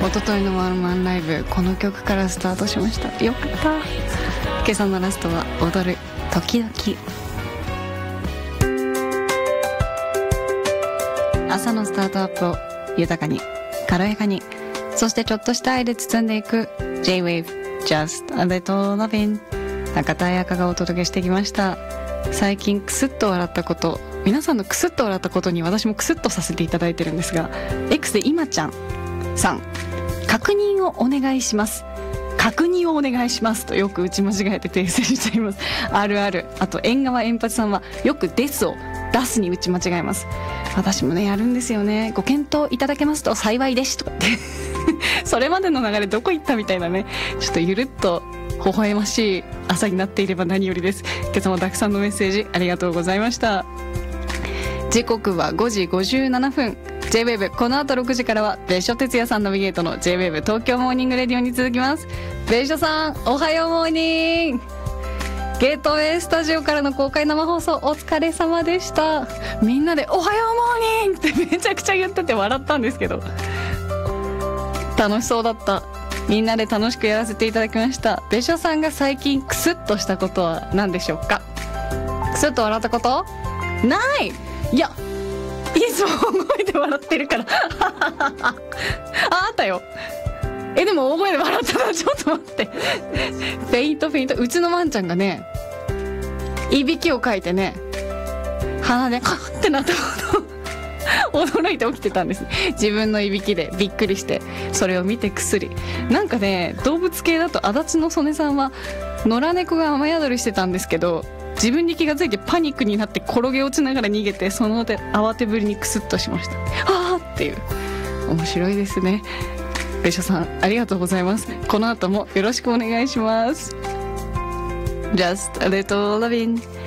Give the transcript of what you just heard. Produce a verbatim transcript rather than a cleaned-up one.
一昨日のワンマンライブ、この曲からスタートしました。よかった。今朝のラストは踊る時々。朝のスタートアップを豊かに軽やかに、そしてちょっとした愛で包んでいく J-Wave Just a Little Lovin'、 中田彩香がお届けしてきました。最近クスッと笑ったこと、皆さんのクスッと笑ったことに私もクスッとさせていただいてるんですが、 X で今ちゃんさん、確認をお願いします、確認をお願いしますとよく打ち間違えて訂正しています。あるある。あと縁側円八さんはよくですを出すに打ち間違えます。私もねやるんですよね。ご検討いただけますと幸いですとかってそれまでの流れどこ行ったみたいなね、ちょっとゆるっと微笑ましい朝になっていれば何よりです。今朝もたくさんのメッセージありがとうございました。時刻はごじごじゅうななふん。 J-Wave この後ろくじからは別所哲也さんナビゲートの J-Wave 東京モーニングレディオに続きます。別所さんおはようモーニング。ゲートウェイスタジオからの公開生放送お疲れ様でした。みんなでおはようモーニングってめちゃくちゃ言ってて笑ったんですけど、楽しそうだった。みんなで楽しくやらせていただきました。別所さんが最近クスッとしたことは何でしょうか。クスッと笑ったことない。いやいつも大声で笑ってるからあ、あったよ。えでも大声で笑ったのちょっと待って。フェイントフェイント。うちのワンちゃんがねいびきをかいてね、鼻でカッってなったこと驚いて起きてたんです。自分のいびきでびっくりして、それを見てくすり。なんかね動物系だと足立の曽根さんは野良猫が雨宿りしてたんですけど、自分に気がついてパニックになって転げ落ちながら逃げて、その手慌てぶりにクスッとしました。あーっていう。面白いですね。別所さんありがとうございます。この後もよろしくお願いします。 Just a little lovin'